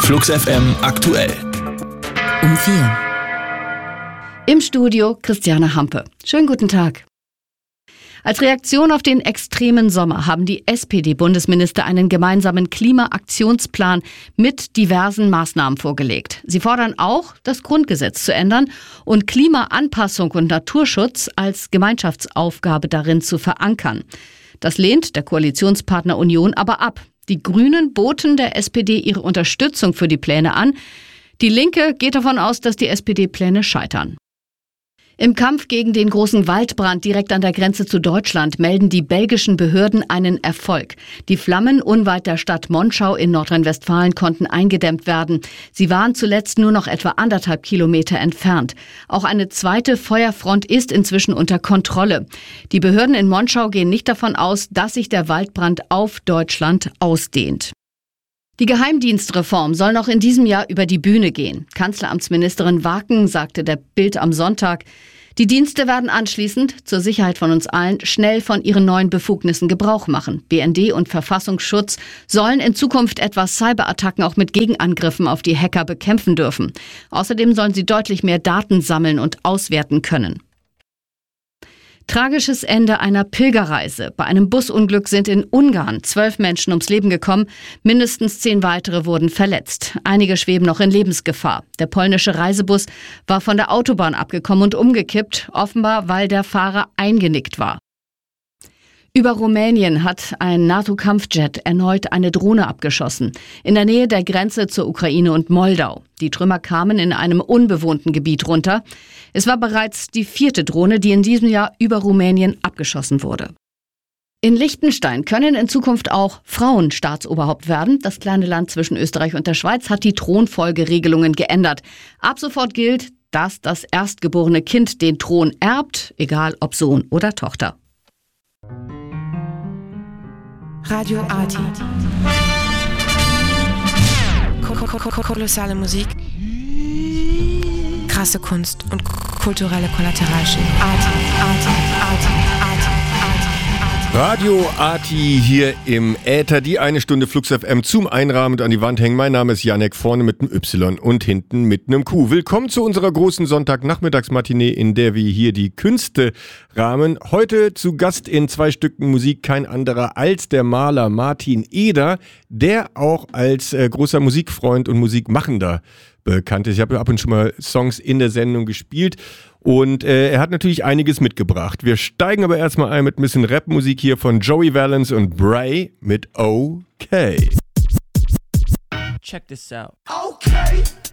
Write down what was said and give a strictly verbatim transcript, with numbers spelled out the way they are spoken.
Flux F M aktuell. Um vier. Im Studio Christiane Hampe. Schönen guten Tag. Als Reaktion auf den extremen Sommer haben die S P D-Bundesminister einen gemeinsamen Klimaaktionsplan mit diversen Maßnahmen vorgelegt. Sie fordern auch, das Grundgesetz zu ändern und Klimaanpassung und Naturschutz als Gemeinschaftsaufgabe darin zu verankern. Das lehnt der Koalitionspartner Union aber ab. Die Grünen boten der S P D ihre Unterstützung für die Pläne an. Die Linke geht davon aus, dass die S P D-Pläne scheitern. Im Kampf gegen den großen Waldbrand direkt an der Grenze zu Deutschland melden die belgischen Behörden einen Erfolg. Die Flammen unweit der Stadt Monschau in Nordrhein-Westfalen konnten eingedämmt werden. Sie waren zuletzt nur noch etwa anderthalb Kilometer entfernt. Auch eine zweite Feuerfront ist inzwischen unter Kontrolle. Die Behörden in Monschau gehen nicht davon aus, dass sich der Waldbrand auf Deutschland ausdehnt. Die Geheimdienstreform soll noch in diesem Jahr über die Bühne gehen. Kanzleramtsministerin Waken sagte der Bild am Sonntag, die Dienste werden anschließend, zur Sicherheit von uns allen, schnell von ihren neuen Befugnissen Gebrauch machen. B N D und Verfassungsschutz sollen in Zukunft etwa Cyberattacken auch mit Gegenangriffen auf die Hacker bekämpfen dürfen. Außerdem sollen sie deutlich mehr Daten sammeln und auswerten können. Tragisches Ende einer Pilgerreise. Bei einem Busunglück sind in Ungarn zwölf Menschen ums Leben gekommen. Mindestens zehn weitere wurden verletzt. Einige schweben noch in Lebensgefahr. Der polnische Reisebus war von der Autobahn abgekommen und umgekippt, offenbar weil der Fahrer eingenickt war. Über Rumänien hat ein NATO-Kampfjet erneut eine Drohne abgeschossen, in der Nähe der Grenze zur Ukraine und Moldau. Die Trümmer kamen in einem unbewohnten Gebiet runter. Es war bereits die vierte Drohne, die in diesem Jahr über Rumänien abgeschossen wurde. In Liechtenstein können in Zukunft auch Frauen Staatsoberhaupt werden. Das kleine Land zwischen Österreich und der Schweiz hat die Thronfolgeregelungen geändert. Ab sofort gilt, dass das erstgeborene Kind den Thron erbt, egal ob Sohn oder Tochter. Radio Arti. Kolossale Musik. Krasse Kunst und kulturelle Kollateralschäden. Arti, Arti, Arti, Arti, Arti, Arti. Radio Arti hier im Äther, die eine Stunde Flux F M zum Einrahmen und an die Wand hängen. Mein Name ist Janek, vorne mit einem Y und hinten mit einem Q. Willkommen zu unserer großen Sonntagnachmittagsmatinee, in der wir hier die Künste rahmen. Heute zu Gast in zwei Stücken Musik kein anderer als der Maler Martin Eder, der auch als äh, großer Musikfreund und Musikmachender bekannt ist. Ich habe ab und zu mal Songs in der Sendung gespielt. Und äh, er hat natürlich einiges mitgebracht. Wir steigen aber erstmal ein mit ein bisschen Rapmusik hier von Joey Valence und Bray mit Okay. Check this out. Okay.